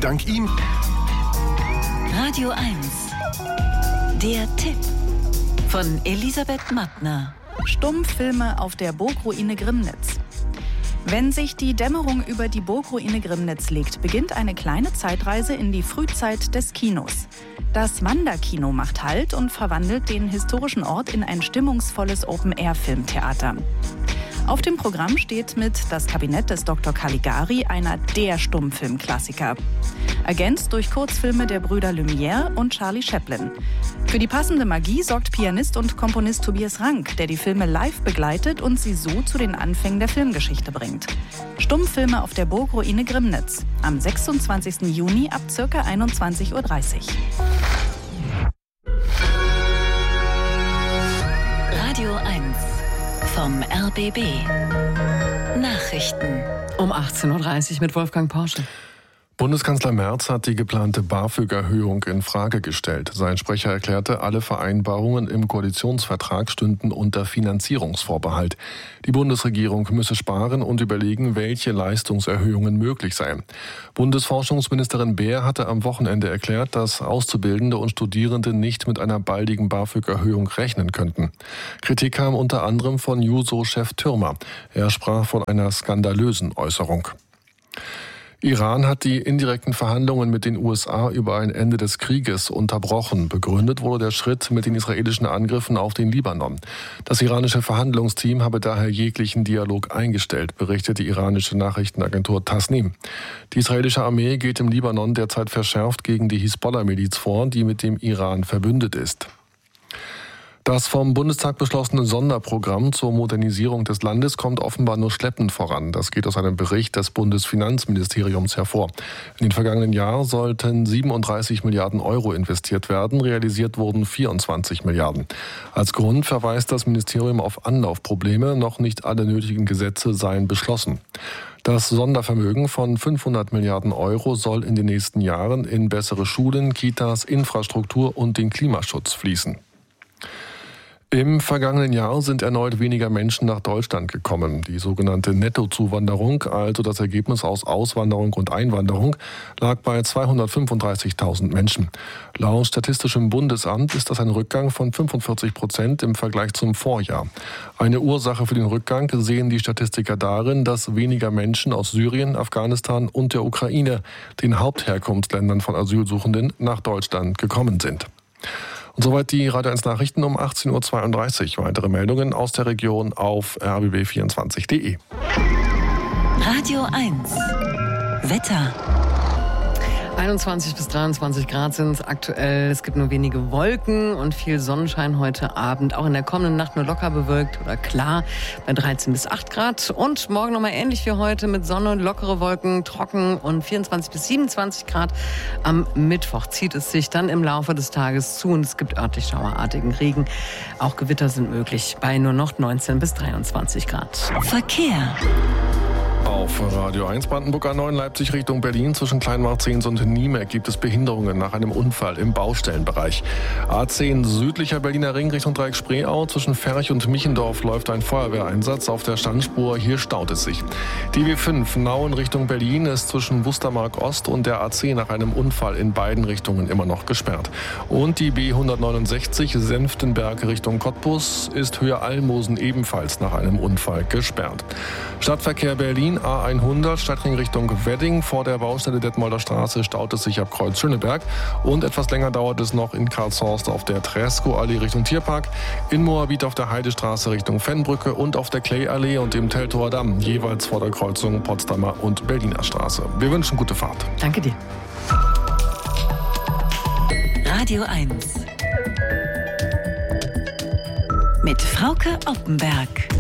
Dank ihm. Radio 1. Der Tipp von Elisabeth Mattner. Stummfilme auf der Burgruine Grimnitz. Wenn sich die Dämmerung über die Burgruine Grimnitz legt, beginnt eine kleine Zeitreise in die Frühzeit des Kinos. Das Wanderkino macht Halt und verwandelt den historischen Ort in ein stimmungsvolles Open-Air-Filmtheater. Auf dem Programm steht mit Das Kabinett des Dr. Caligari einer der Stummfilmklassiker. Ergänzt durch Kurzfilme der Brüder Lumière und Charlie Chaplin. Für die passende Magie sorgt Pianist und Komponist Tobias Rank, der die Filme live begleitet und sie so zu den Anfängen der Filmgeschichte bringt. Stummfilme auf der Burgruine Grimnitz. Am 26. Juni ab ca. 21:30 Uhr. Radio 1 vom RBB. Nachrichten. Um 18:30 Uhr mit Wolfgang Porsche. Bundeskanzler Merz hat die geplante BAföG-Erhöhung in Frage gestellt. Sein Sprecher erklärte, alle Vereinbarungen im Koalitionsvertrag stünden unter Finanzierungsvorbehalt. Die Bundesregierung müsse sparen und überlegen, welche Leistungserhöhungen möglich seien. Bundesforschungsministerin Beer hatte am Wochenende erklärt, dass Auszubildende und Studierende nicht mit einer baldigen BAföG-Erhöhung rechnen könnten. Kritik kam unter anderem von Juso-Chef Thürmer. Er sprach von einer skandalösen Äußerung. Iran hat die indirekten Verhandlungen mit den USA über ein Ende des Krieges unterbrochen. Begründet wurde der Schritt mit den israelischen Angriffen auf den Libanon. Das iranische Verhandlungsteam habe daher jeglichen Dialog eingestellt, berichtet die iranische Nachrichtenagentur Tasnim. Die israelische Armee geht im Libanon derzeit verschärft gegen die Hisbollah-Miliz vor, die mit dem Iran verbündet ist. Das vom Bundestag beschlossene Sonderprogramm zur Modernisierung des Landes kommt offenbar nur schleppend voran. Das geht aus einem Bericht des Bundesfinanzministeriums hervor. In den vergangenen Jahren sollten 37 Milliarden Euro investiert werden, realisiert wurden 24 Milliarden. Als Grund verweist das Ministerium auf Anlaufprobleme, noch nicht alle nötigen Gesetze seien beschlossen. Das Sondervermögen von 500 Milliarden Euro soll in den nächsten Jahren in bessere Schulen, Kitas, Infrastruktur und den Klimaschutz fließen. Im vergangenen Jahr sind erneut weniger Menschen nach Deutschland gekommen. Die sogenannte Nettozuwanderung, also das Ergebnis aus Auswanderung und Einwanderung, lag bei 235.000 Menschen. Laut Statistischem Bundesamt ist das ein Rückgang von 45% im Vergleich zum Vorjahr. Eine Ursache für den Rückgang sehen die Statistiker darin, dass weniger Menschen aus Syrien, Afghanistan und der Ukraine, den Hauptherkunftsländern von Asylsuchenden, nach Deutschland gekommen sind. Und soweit die Radio 1 Nachrichten um 18:32 Uhr. Weitere Meldungen aus der Region auf rbb24.de. Radio 1 Wetter. 21 bis 23 Grad sind es aktuell. Es gibt nur wenige Wolken und viel Sonnenschein heute Abend. Auch in der kommenden Nacht nur locker bewölkt oder klar bei 13 bis 8 Grad. Und morgen nochmal ähnlich wie heute mit Sonne, lockere Wolken, trocken und 24 bis 27 Grad. Am Mittwoch zieht es sich dann im Laufe des Tages zu und es gibt örtlich schauerartigen Regen. Auch Gewitter sind möglich bei nur noch 19 bis 23 Grad. Verkehr. Auf Radio 1 Brandenburg A9 Leipzig Richtung Berlin zwischen Kleinmarzens und Niemek gibt es Behinderungen nach einem Unfall im Baustellenbereich. A10 südlicher Berliner Ring Richtung Dreieck Spreeau zwischen Ferch und Michendorf läuft ein Feuerwehreinsatz auf der Standspur. Hier staut es sich. Die B5 Nauen Richtung Berlin ist zwischen Wustermark Ost und der A10 nach einem Unfall in beiden Richtungen immer noch gesperrt. Und die B169 Senftenberg Richtung Cottbus ist Höhe Almosen ebenfalls nach einem Unfall gesperrt. Stadtverkehr Berlin A100 Stadtring Richtung Wedding. Vor der Baustelle Detmolder Straße staut es sich ab Kreuz Schöneberg. Und etwas länger dauert es noch in Karlshorst auf der Tresco-Allee Richtung Tierpark, in Moabit auf der Heidestraße Richtung Fennbrücke und auf der Clay-Allee und dem Teltower Damm, jeweils vor der Kreuzung Potsdamer und Berliner Straße. Wir wünschen gute Fahrt. Danke dir. Radio 1 mit Frauke Oppenberg.